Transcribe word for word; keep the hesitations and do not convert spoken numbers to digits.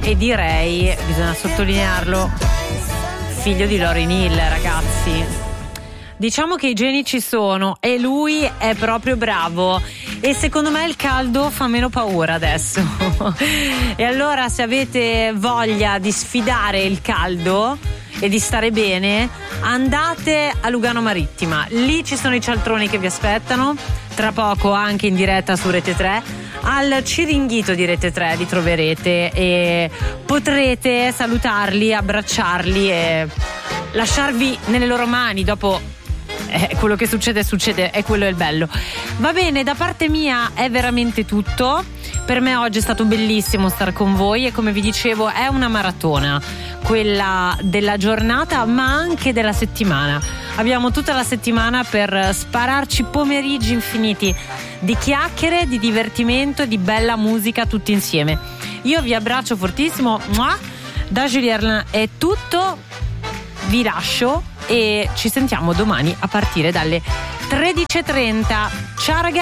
e direi, bisogna sottolinearlo, figlio di Lauryn Hill, ragazzi. Diciamo che i geni ci sono e lui è proprio bravo e secondo me il caldo fa meno paura adesso. E allora, se avete voglia di sfidare il caldo e di stare bene, andate a Lugano Marittima, lì ci sono i cialtroni che vi aspettano, tra poco anche in diretta su Rete tre. Al Ciringhito di Rete tre li troverete e potrete salutarli, abbracciarli e lasciarvi nelle loro mani. Dopo eh, quello che succede succede, e quello è il bello. Va bene, da parte mia è veramente tutto. Per me oggi è stato bellissimo stare con voi e, come vi dicevo, è una maratona, quella della giornata ma anche della settimana. Abbiamo tutta la settimana per spararci pomeriggi infiniti di chiacchiere, di divertimento, di bella musica tutti insieme. Io vi abbraccio fortissimo. Da Julien è tutto, vi lascio e ci sentiamo domani a partire dalle tredici e trenta. Ciao ragazzi!